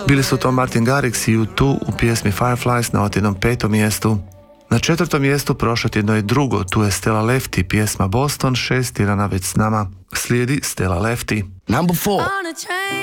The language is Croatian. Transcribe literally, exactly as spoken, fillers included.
Bili su to Martin Garrix i U dva u pjesmi Fireflies na otjednom petom mjestu. Na četvrtom mjestu prošlo tjedno je drugo, tu je Stella Lefty, pjesma Boston, šest tjedana već s nama. Slijedi Stella Lefty. Number four.